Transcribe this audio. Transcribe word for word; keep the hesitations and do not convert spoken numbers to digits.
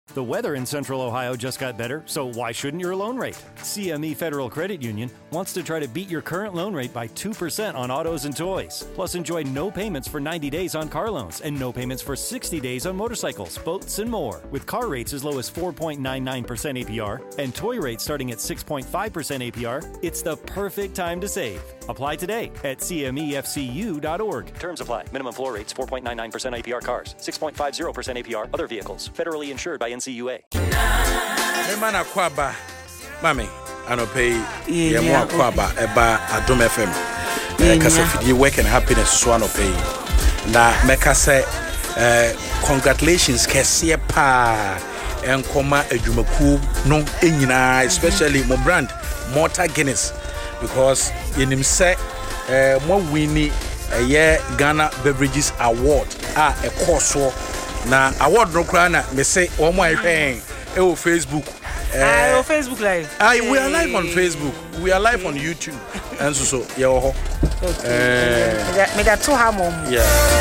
The weather in Central Ohio just got better, so why shouldn't your loan rate? C M E Federal Credit Union wants to try to beat your current loan rate by two percent on autos and toys. Plus, enjoy no payments for ninety days on car loans and no payments for sixty days on motorcycles, boats, and more. With car rates as low as four point nine nine percent A P R and toy rates starting at six point five percent A P R, it's the perfect time to save. Apply today at C M E F C U dot org. Terms apply. Minimum floor rates four point nine nine percent A P R cars, six point five zero percent A P R other vehicles. Federally insured by N C U A. Emana kwaba mami anope ye mo kwaba eba Adom F M eh kasa fidi work and happiness so anope na meka say eh congratulations kese pa enkoma adwumaku no enyina especially mo brand Malta Guinness because yenim say eh mo winni eh Ghana Beverages Award a e course na award no kra na me say o mo ahwen e o Facebook eh o Facebook live ah we are live on Facebook, we are live on YouTube and so so yeah ho eh me da to ha mom yeah